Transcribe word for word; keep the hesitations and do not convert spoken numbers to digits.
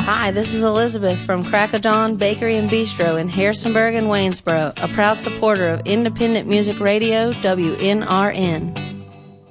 Hi, this is Elizabeth from Crack o' Dawn Bakery and Bistro in Harrisonburg and Waynesboro, a proud supporter of independent music radio, W N R N.